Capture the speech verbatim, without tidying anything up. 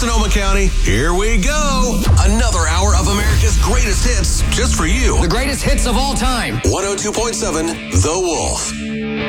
Sonoma County, here we go. Another hour of America's greatest hits just for you. The greatest hits of all time. one oh two point seven The Wolf.